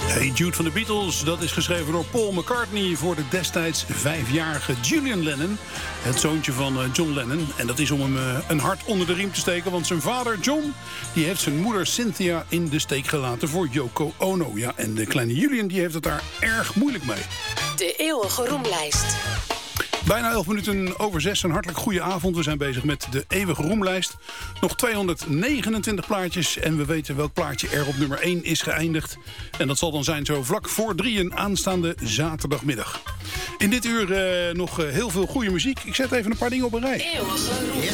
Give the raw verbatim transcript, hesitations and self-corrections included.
Hey Jude van de Beatles, dat is geschreven door Paul McCartney voor de destijds vijfjarige Julian Lennon, het zoontje van John Lennon. En dat is om hem een hart onder de riem te steken, want zijn vader John, die heeft zijn moeder Cynthia in de steek gelaten voor Yoko Ono. Ja, en de kleine Julian, die heeft het daar erg moeilijk mee. De eeuwige roemlijst. Bijna elf minuten over zes. Een hartelijk goede avond. We zijn bezig met de eeuwige roemlijst. Nog tweehonderdnegenentwintig plaatjes. En we weten welk plaatje er op nummer één is geëindigd. En dat zal dan zijn zo vlak voor drieën aanstaande zaterdagmiddag. In dit uur uh, nog uh, heel veel goede muziek. Ik zet even een paar dingen op een rij. Eeuwige roemlijst.